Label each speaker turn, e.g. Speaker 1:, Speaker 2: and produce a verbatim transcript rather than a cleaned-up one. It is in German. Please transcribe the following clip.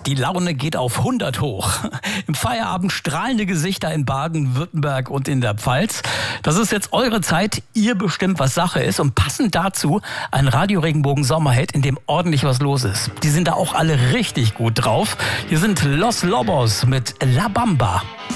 Speaker 1: Die Laune geht auf hundert hoch. Im Feierabend strahlende Gesichter in Baden-Württemberg und in der Pfalz. Das ist jetzt eure Zeit. Ihr bestimmt, was Sache ist. Und passend dazu ein Radio-Regenbogen-Sommerhit, in dem ordentlich was los ist. Die sind da auch alle richtig gut drauf. Hier sind Los Lobos mit La Bamba.